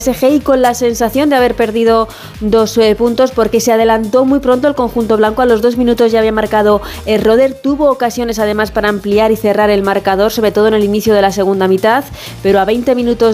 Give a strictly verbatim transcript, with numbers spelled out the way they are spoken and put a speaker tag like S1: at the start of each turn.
S1: P S G y con la sensación de haber perdido dos eh, puntos porque se adelantó muy pronto el conjunto blanco. A los dos minutos ya había marcado eh, Roder, tuvo ocasiones además para ampliar y cerrar el marcador, sobre todo en el inicio de la segunda mitad, pero a veinte minutos